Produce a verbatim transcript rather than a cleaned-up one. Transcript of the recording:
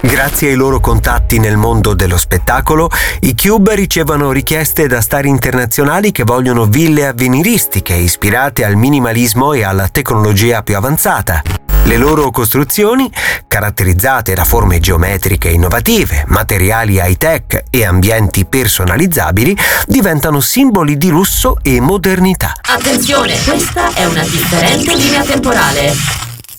Grazie ai loro contatti nel mondo dello spettacolo, i Cube ricevono richieste da star internazionali che vogliono ville avveniristiche ispirate al minimalismo e alla tecnologia più avanzata. Le loro costruzioni, caratterizzate da forme geometriche innovative, materiali high-tech e ambienti personalizzabili, diventano simboli di lusso e modernità. Attenzione, questa è una differente linea temporale.